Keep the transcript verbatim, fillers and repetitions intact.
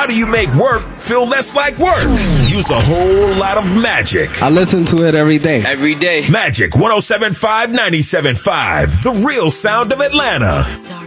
How do you make work feel less like work? Use a whole lot of magic. I listen to it every day. Every day. Magic one oh seven point five, ninety-seven point five. The real sound of Atlanta.